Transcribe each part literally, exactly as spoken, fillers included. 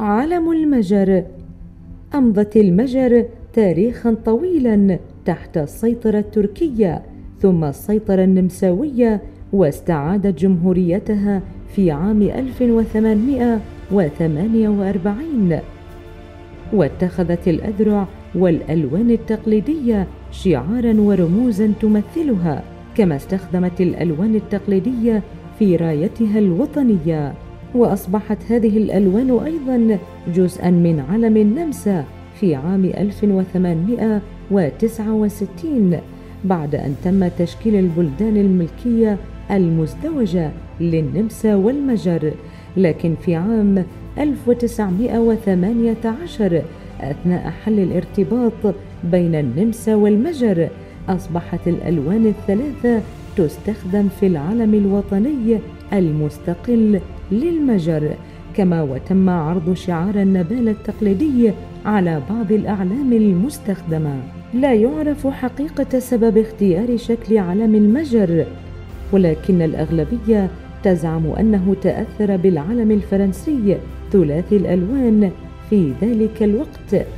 علم المجر. أمضت المجر تاريخا طويلا تحت السيطرة التركية ثم السيطرة النمساوية، واستعادت جمهوريتها في عام ألف وثمانمائة وثمانية وأربعين، واتخذت الأذرع والألوان التقليدية شعارا ورموزا تمثلها، كما استخدمت الألوان التقليدية في رايتها الوطنية. وأصبحت هذه الألوان أيضا جزءا من علم النمسا في عام ألف وثمانمائة وتسعة وستين، بعد أن تم تشكيل البلدان الملكية المزدوجة للنمسا والمجر. لكن في عام ألف وتسعمائة وثمانية عشر أثناء حل الارتباط بين النمسا والمجر أصبحت الألوان الثلاثة تستخدم في العلم الوطني المستقل للمجر، كما وتم عرض شعار النبال التقليدي على بعض الأعلام المستخدمة. لا يعرف حقيقة سبب اختيار شكل علم المجر، ولكن الأغلبية تزعم أنه تأثر بالعلم الفرنسي ثلاثي الألوان في ذلك الوقت،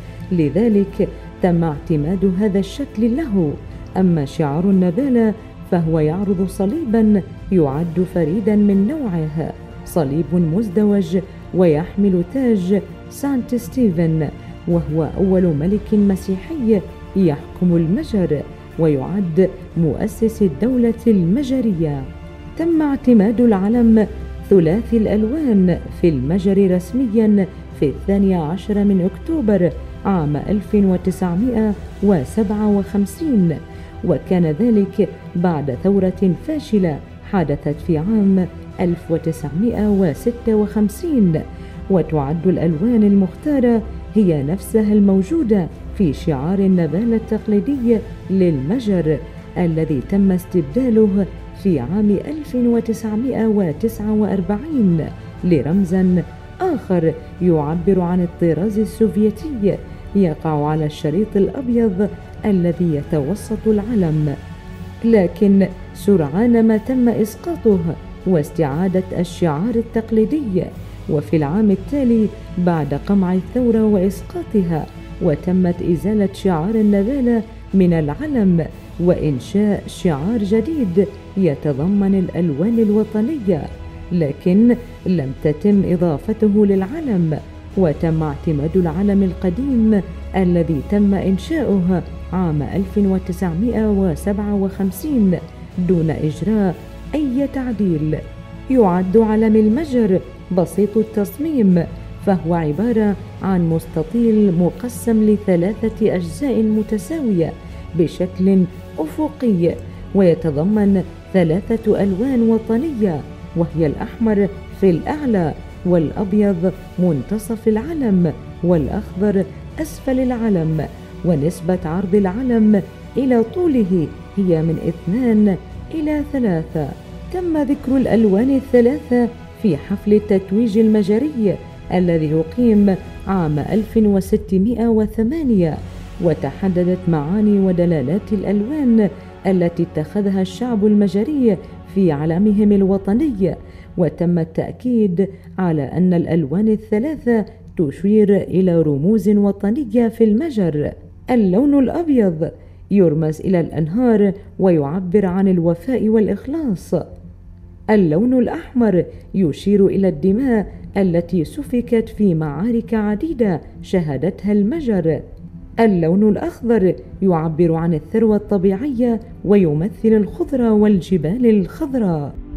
لذلك تم اعتماد هذا الشكل له. أما شعار النبالة فهو يعرض صليبا يعد فريدا من نوعه، صليب مزدوج ويحمل تاج سانت ستيفن، وهو أول ملك مسيحي يحكم المجر ويعد مؤسس الدولة المجرية. تم اعتماد العلم ثلاثي الألوان في المجر رسميا في الثاني عشر من أكتوبر عام ألف وتسعمائة وسبعة وخمسين، وكان ذلك بعد ثورة فاشلة حدثت في عام ألف وتسعمائة وستة وخمسين. وتعد الألوان المختارة هي نفسها الموجودة في شعار النبال التقليدي للمجر الذي تم استبداله في عام ألف وتسعمائة وتسعة وأربعين لرمزا آخر يعبر عن الطراز السوفيتي يقع على الشريط الأبيض الذي يتوسط العلم. لكن سرعان ما تم إسقاطه واستعادة الشعار التقليدي، وفي العام التالي بعد قمع الثورة وإسقاطها وتمت إزالة شعار النبالة من العلم وإنشاء شعار جديد يتضمن الألوان الوطنية، لكن لم تتم إضافته للعلم، وتم اعتماد العلم القديم الذي تم إنشاؤه عام ألف وتسعمائة وسبعة وخمسين دون إجراء أي تعديل. يعد علم المجر بسيط التصميم، فهو عبارة عن مستطيل مقسم لثلاثة أجزاء متساوية بشكل أفقي، ويتضمن ثلاثة ألوان وطنية، وهي الأحمر في الأعلى والأبيض منتصف العلم والأخضر أسفل العلم. ونسبة عرض العلم إلى طوله هي من اثنان إلى ثلاثة. تم ذكر الألوان الثلاثة في حفل التتويج المجري الذي يقيم عام ألف وستمائة وثمانية، وتحددت معاني ودلالات الألوان التي اتخذها الشعب المجري في علمهم الوطني، وتم التأكيد على أن الألوان الثلاثة تشير إلى رموز وطنية في المجر. اللون الأبيض يرمز إلى الأنهار ويعبر عن الوفاء والإخلاص. اللون الأحمر يشير إلى الدماء التي سفكت في معارك عديدة شهدتها المجر. اللون الأخضر يعبر عن الثروة الطبيعية ويمثل الخضرة والجبال الخضراء.